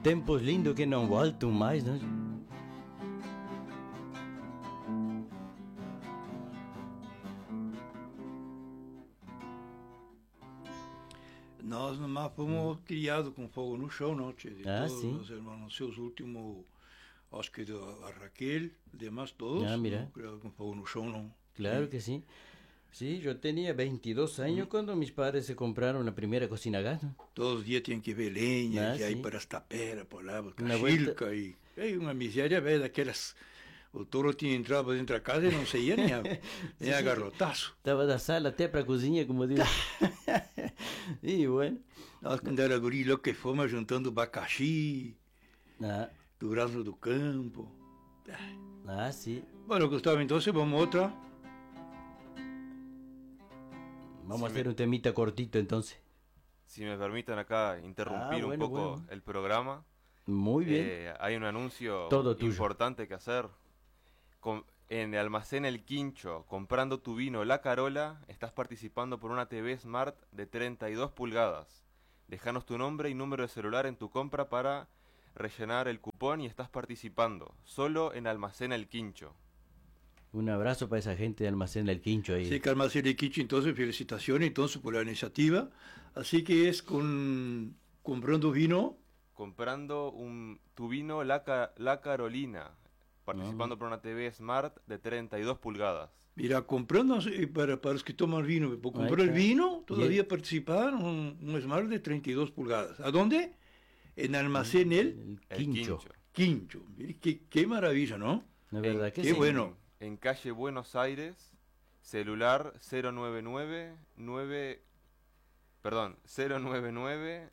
tempos lindos que não voltam mais, né? Nós nomás fomos criados com fogo no chão, não, tchê, de todos sim. os irmãos, seus últimos, acho que a Raquel, demás todos, mira. criados com fogo no chão, não. Claro que sí. Sí, yo tenía 22 años cuando mis padres se compraron la primera cocina a gas, ¿no? Todos os dias tinha que ver lenha, que aí sim. para as taperas, por lá, para Uma a chilca, e uma miséria velha daquelas. O touro tinha entrado dentro da casa e não saía nem a garrotaço. Estaba da sala até para a cozinha, como digo. E bueno. Nós, quando era guri, logo que fomos juntando abacaxi, durazno do campo. Sí. Bueno, Gustavo, entonces vamos a otra. Vamos a hacer un temita cortito entonces. Si me permiten acá interrumpir un poco el programa. Muy bien. Hay un anuncio Todo importante que hacer. En el almacén El Quincho, comprando tu vino La Carola, estás participando por una TV Smart de 32 pulgadas. Déjanos tu nombre y número de celular en tu compra para rellenar el cupón y estás participando. Solo en Almacén El Quincho. Un abrazo para esa gente de Almacén El Quincho ahí. Sí, que Almacén El Quincho, entonces, felicitaciones entonces por la iniciativa. Así que es comprando vino. Comprando tu vino La Carolina. Participando por una TV Smart de 32 pulgadas. Mira, comprando, para los que toman vino, por comprar el vino, todavía participar un Smart de 32 pulgadas. ¿A dónde? En Almacén El Quincho. Quincho. Mire, qué maravilla, ¿no? La verdad que qué sí. Bueno. En calle Buenos Aires, celular 099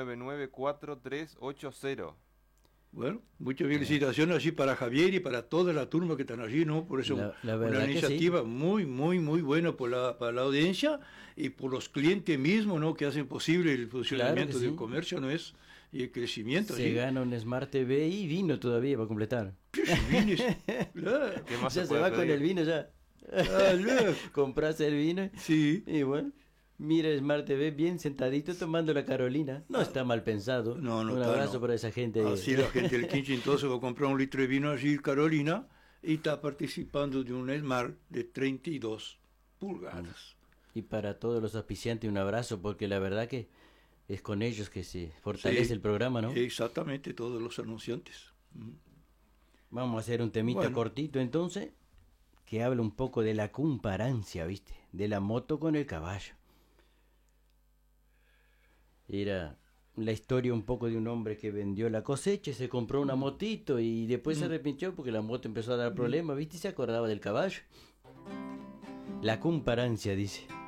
994380. Bueno, muchas felicitaciones allí para Javier y para toda la turma que están allí, ¿no? Por eso una iniciativa muy buena para la audiencia y por los clientes mismos, ¿no? Que hacen posible el funcionamiento del comercio, ¿no es? Y el crecimiento. Se gana un Smart TV y vino todavía para completar. Claro. ¿Qué más ya se va pedir? Con el vino ya. Compras el vino. Sí. Y bueno. Mira Smart TV bien sentadito tomando la Carolina. No está mal pensado. No, un abrazo para esa gente. Así la gente del Quincho entonces va a comprar un litro de vino allí, Carolina, y está participando de un Smart de 32 pulgadas. Y para todos los auspiciantes un abrazo, porque la verdad que es con ellos que se fortalece el programa, ¿no? Exactamente, todos los anunciantes. Vamos a hacer un temita cortito entonces, que habla un poco de la comparancia, ¿viste? De la moto con el caballo. Era la historia un poco de un hombre que vendió la cosecha y se compró una motito y después se arrepintió porque la moto empezó a dar problemas, ¿viste? Y se acordaba del caballo. La comparancia, dice.